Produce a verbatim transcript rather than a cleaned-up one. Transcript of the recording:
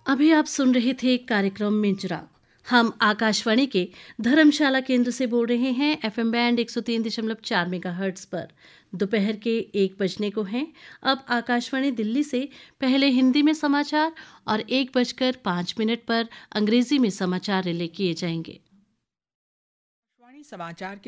अभी आप सुन रहे थे कार्यक्रम मिंजरा। हम आकाशवाणी के धर्मशाला केंद्र से बोल रहे हैं एफएम बैंड एक सौ तीन दशमलव चार मेगाहर्ट्ज पर। दोपहर के एक बजने को हैं। अब आकाशवाणी दिल्ली से पहले हिंदी में समाचार और एक बजकर पाँच मिनट पर अंग्रेजी में समाचार रिले किए जाएंगे। आकाशवाणी समाचार के